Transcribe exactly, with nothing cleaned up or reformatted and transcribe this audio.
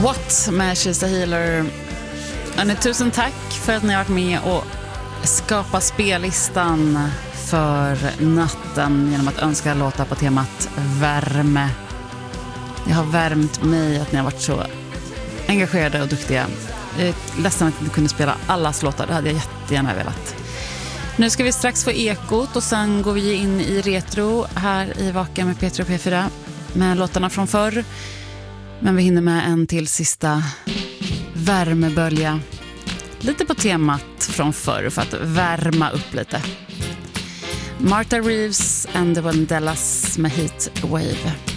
What med She's a Healer. Hörrni, tusen tack för att ni har varit med och skapat spellistan för natten genom att önska låtar på temat värme. Det har värmt mig att ni har varit så engagerade och duktiga. Jag är ledsen att jag inte kunde spela allas låtar, det hade jag jättegärna velat. Nu ska vi strax få ekot och sen går vi in i retro här i Vaken med Petra och P fyra med låtarna från förr. Men vi hinner med en till sista värmebölja. Lite på temat från förr för att värma upp lite. Martha Reeves and the Vandellas med Heat Wave.